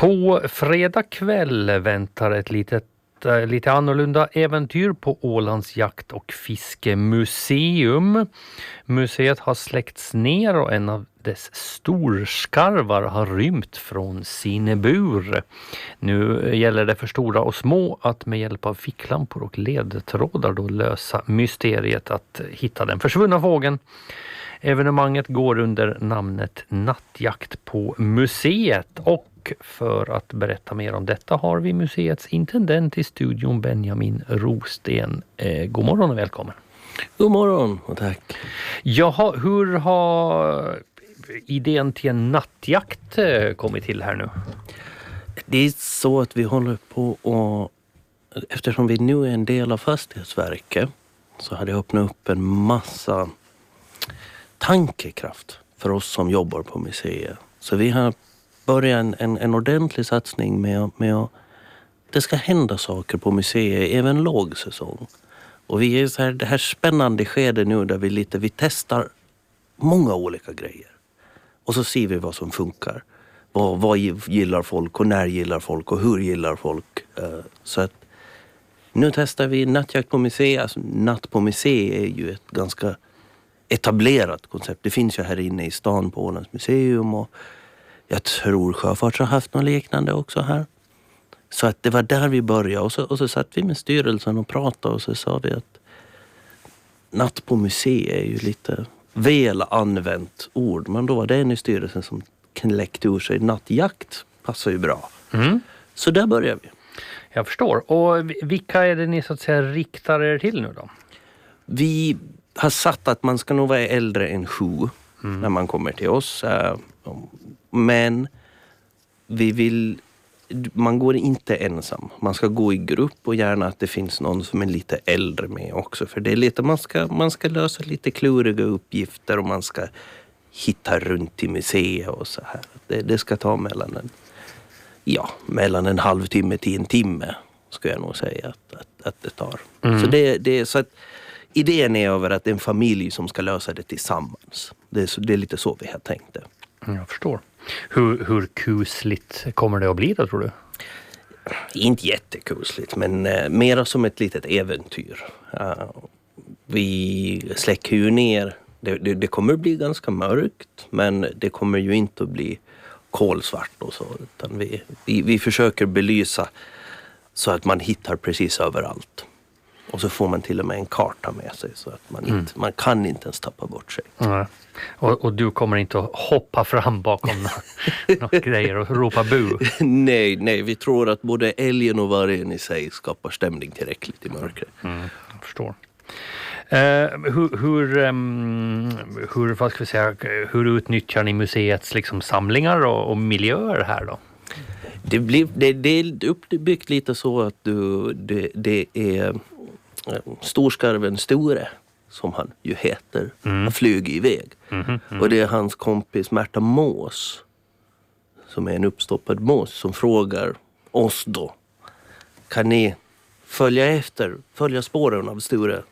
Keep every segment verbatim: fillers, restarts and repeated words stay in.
På fredag kväll väntar ett litet, äh, lite annorlunda äventyr på Ålands jakt- och fiskemuseum. Museet har släckts ner och en av dess storskarvar har rymt från sin bur. Nu gäller det för stora och små att med hjälp av ficklampor och ledtrådar då lösa mysteriet att hitta den försvunna fågeln. Evenemanget går under namnet Nattjakt på museet, och för att berätta mer om detta har vi museets intendent i studion, Benjamin Rosten. Eh, god morgon och välkommen. God morgon och tack. Jaha, hur har idén till en nattjakt kommit till här nu? Det är så att vi håller på och eftersom vi nu är en del av Fastighetsverket så har det öppnat upp en massa tankekraft för oss som jobbar på museet. Så vi har börjat en, en, en ordentlig satsning med, med att det ska hända saker på museet även lågsäsong. Och vi är så här, det här spännande skede nu där vi lite vi testar många olika grejer. Och så ser vi vad som funkar. Vad, vad gillar folk och när gillar folk och hur gillar folk. Så att nu testar vi nattjakt på museet. Alltså, natt på museet är ju ett ganska etablerat koncept. Det finns ju här inne i stan på Ålands museum och jag tror Sjöfart har haft något liknande också här. Så att det var där vi började och så, och så satt vi med styrelsen och pratade och så sa vi att natt på museet är ju lite väl använt ord. Men då var det en i styrelsen som kläckte ur sig nattjakt. Passar ju bra. Mm. Så där börjar vi. Jag förstår. Och vilka är det ni så att säga riktar er till nu då? Vi har satt att man ska nog vara äldre än sju mm. när man kommer till oss. Men vi vill, man går inte ensam. Man ska gå i grupp och gärna att det finns någon som är lite äldre med också. För det är lite, man ska, man ska lösa lite kluriga uppgifter och man ska hitta runt i museet och så här. Det, det ska ta mellan en, ja, mellan en halvtimme till en timme skulle jag nog säga att, att, att det tar. Mm. Så det, det är så att idén är över att det är en familj som ska lösa det tillsammans. Det är, det är lite så vi har tänkt det. Jag förstår. Hur, hur kusligt kommer det att bli då, tror du? Inte jättekusligt, men eh, mera som ett litet äventyr. Uh, vi släcker ju ner. Det, det, det kommer att bli ganska mörkt, men det kommer ju inte att bli kolsvart och så. Utan vi, vi, vi försöker belysa så att man hittar precis överallt. Och så får man till och med en karta med sig så att man, mm. inte, man kan inte ens tappa bort sig. Mm. Och, och du kommer inte att hoppa fram bakom några grejer och ropa bu? nej, nej, vi tror att både älgen och vargen i sig skapar stämning tillräckligt i mörkret. Mm, jag förstår. Uh, hur, hur, um, hur, vad ska vi säga, hur utnyttjar ni museets liksom, samlingar och, och miljöer här då? Det, blir, det, det är uppbyggt lite så att du, det, det är storskarven Store, som han ju heter, mm. har flugit iväg. Mm, mm. Och det är hans kompis Märta Mås, som är en uppstoppad mås, som frågar oss då: kan ni följa efter, följa spåren av Store?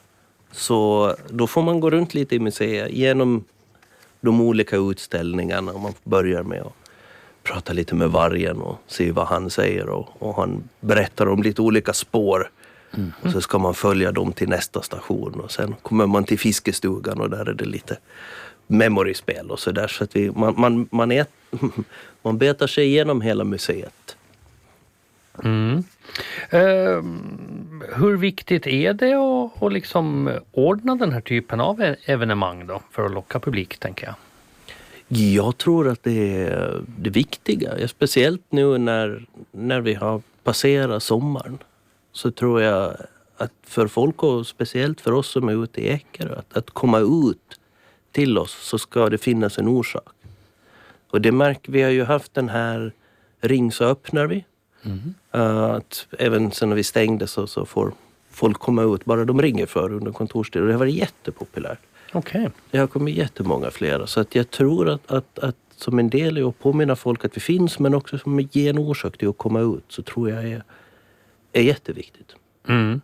Så då får man gå runt lite i museet genom de olika utställningarna och man börjar med att prata lite med vargen och se vad han säger och, och han berättar om lite olika spår. Mm. Och så ska man följa dem till nästa station och sen kommer man till fiskestugan och där är det lite memoryspel och så där, så att vi, man, man, man, är, man betar sig igenom hela museet. Mm. Uh, hur viktigt är det att, att liksom ordna den här typen av evenemang då för att locka publik, tänker jag? Jag tror att det är det viktiga, speciellt nu när, när vi har passerat sommaren. Så tror jag att för folk och speciellt för oss som är ute i Ekerö, att, att komma ut till oss så ska det finnas en orsak. Och det märker vi, har ju haft den här ring så öppnar vi. Mm. Att även sen när vi stängde så, så får folk komma ut bara de ringer för under kontorstid. Och det har varit jättepopulärt. Okay. Det har kommit jättemånga flera. Så att jag tror att, att, att som en del är att påminna folk att vi finns, men också som att ge en orsak till att komma ut, så tror jag är, är jätteviktigt. Mm.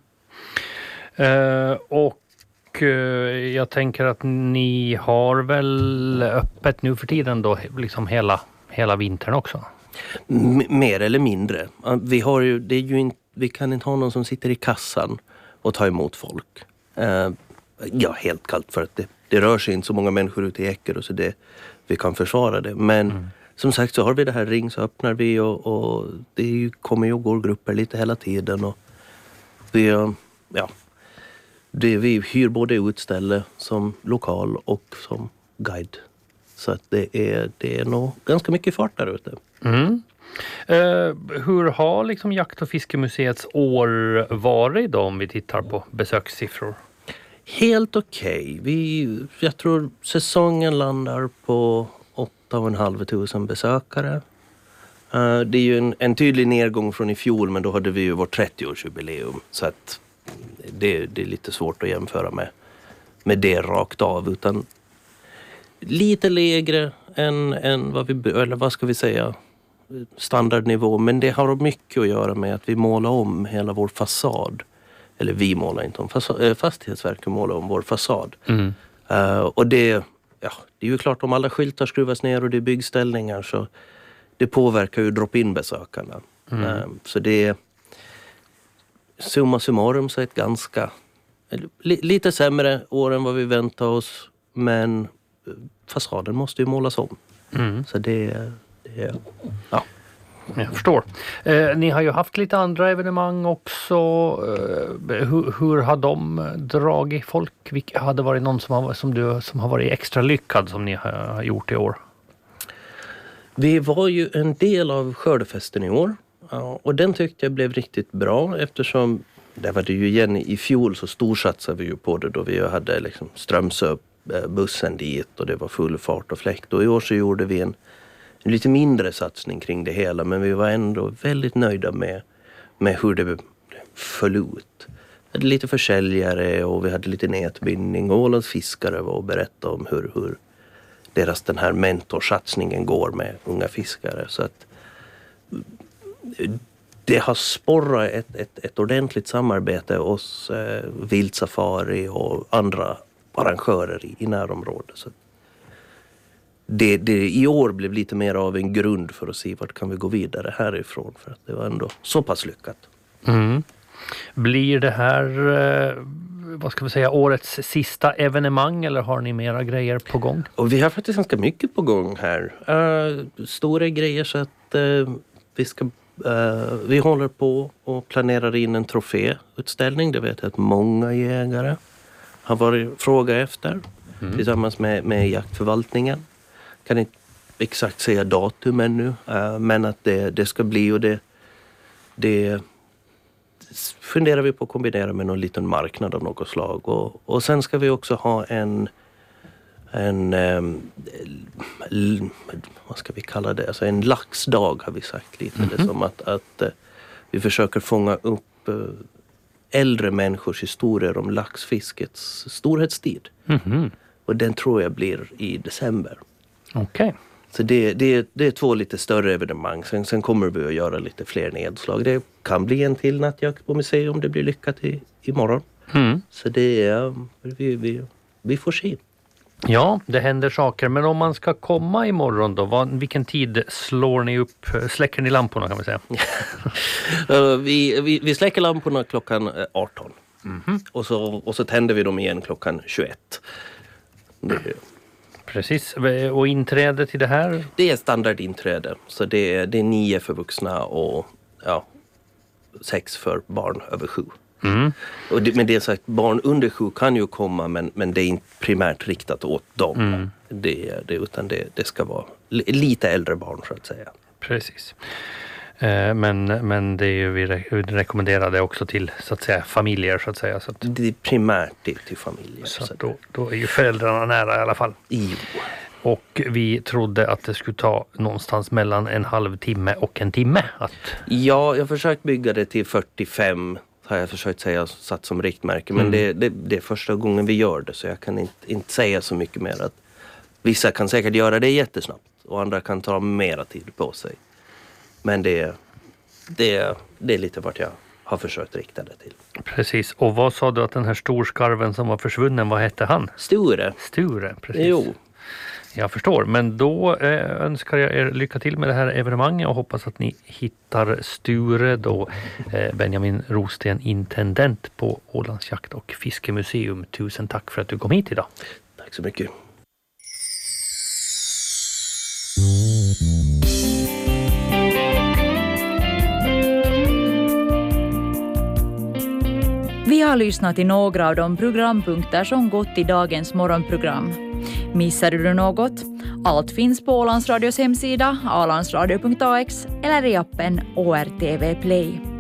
Uh, och uh, jag tänker att ni har väl öppet nu för tiden då liksom hela, hela vintern också? M- mer eller mindre. Vi, har ju, det är ju in, vi kan inte ha någon som sitter i kassan och tar emot folk. Uh, ja, helt kallt för att det, det rör sig inte så många människor ute i Eckerö så det, vi kan försvara det. Men mm. som sagt så har vi det här ring så öppnar vi och, och det är ju, kommer ju och går grupper lite hela tiden. Och vi, ja, det, vi hyr både utställe som lokal och som guide. Så att det är, det är nog ganska mycket fart där ute. Mm. Uh, hur har liksom Jakt- och fiskemuseets år varit då om vi tittar på besökssiffror? Helt okej. Okay. Jag tror säsongen landar på åtta och en halv tusen besökare. Uh, det är ju en, en tydlig nedgång från i fjol men då hade vi ju vårt trettioårsjubileum. Så att det, det är lite svårt att jämföra med, med det rakt av utan lite lägre än, än vad vi, eller vad ska vi säga, standardnivå. Men det har mycket att göra med att vi målar om hela vår fasad. Eller vi målar inte om, fasa, Fastighetsverket målar om vår fasad. Mm. Uh, och det, ja, det är ju klart om alla skyltar skruvas ner och det är byggställningar så det påverkar ju drop-in-besökarna. Mm. Uh, så det är summa summarum så är ett ganska, li, lite sämre år än vad vi väntar oss. Men fasaden måste ju målas om. Mm. Så det, det ja. Jag förstår. Eh, ni har ju haft lite andra evenemang också. Eh, hur, hur har de dragit folk? Vilka hade varit någon som har, som du, som har varit extra lyckad som ni har gjort i år? Vi var ju en del av skördefesten i år. Ja, och den tyckte jag blev riktigt bra eftersom det var det ju igen i fjol så storsatsade vi ju på det då vi hade liksom Strömsö bussen dit och det var full fart och fläkt. Och i år så gjorde vi en, en lite mindre satsning kring det hela men vi var ändå väldigt nöjda med, med hur det föll ut. Vi hade lite försäljare och vi hade lite nätbindning och Ålands fiskare var och berättade om hur, hur deras den här mentorsatsningen går med unga fiskare. Så att det har sporrat ett, ett, ett ordentligt samarbete hos eh, Vildsafari och andra arrangörer i, i närområdet. Så det, det i år blev lite mer av en grund för att se vart kan vi gå vidare härifrån för att det var ändå så pass lyckat. Mm. Blir det här eh, vad ska vi säga årets sista evenemang eller har ni mera grejer på gång? Och vi har faktiskt ganska mycket på gång här. Uh, stora grejer så att uh, vi ska uh, vi håller på och planerar in en troféutställning. Det vet jag att många jägare har varit fråga efter mm. tillsammans med, med jaktförvaltningen. Kan inte exakt säga datum ännu uh, men att det, det ska bli och det, det funderar vi på att kombinera med någon liten marknad av något slag. Och, och sen ska vi också ha en en um, l, vad ska vi kalla det? Alltså en laxdag har vi sagt lite. Mm-hmm. Det som att, att uh, vi försöker fånga upp uh, äldre människors historier om laxfiskets storhetstid. Mm-hmm. Och den tror jag blir i december. Okej. Okay. Så det, det, det är två lite större evenemang. Sen, sen kommer vi att göra lite fler nedslag. Det kan bli en till nattjakt på museum om det blir lyckat i, imorgon. Mm. Så det är, vi, vi, vi får se. Ja, det händer saker. Men om man ska komma imorgon då, vad, vilken tid slår ni upp, släcker ni lamporna kan vi säga? vi, vi, vi släcker lamporna klockan arton. Mm-hmm. Och, så, och så tänder vi dem igen klockan tjugoett. Det är Precis, och inträde till det här? Det är standardinträde, så det är, det är nio för vuxna och ja, sex för barn över sju. Mm. Och det, med det sagt, barn under sju kan ju komma men, men det är inte primärt riktat åt dem. Mm. Det, det, utan det, det ska vara lite äldre barn så att säga. Precis. Men, men det är ju, vi rekommenderar det också till så att säga familjer så att säga. Så att, det är primärt det till familjer. Så, så då, då är ju föräldrarna nära i alla fall. Jo. Och vi trodde att det skulle ta någonstans mellan en halvtimme och en timme. Att... Ja, jag har försökt bygga det till fyrtiofem har jag försökt säga satt som riktmärke. Men mm. det, det, det är första gången vi gör det så jag kan inte, inte säga så mycket mer. Att vissa kan säkert göra det jättesnabbt och andra kan ta mera tid på sig. Men det, det, det är lite vart jag har försökt rikta det till. Precis. Och vad sa du att den här storskarven som var försvunnen, vad hette han? Sture. Sture, precis. Jo. Jag förstår, men då eh, önskar jag er lycka till med det här evenemanget och hoppas att ni hittar Sture då, eh, Benjamin Rosten, intendent på Ålands jakt- och fiskemuseum. Tusen tack för att du kom hit idag. Tack så mycket. Vi har lyssnat till några av de programpunkter som gått i dagens morgonprogram. Missade du något? Allt finns på Ålands Radios hemsida, ålandsradio punkt a x eller i appen O R T V Play.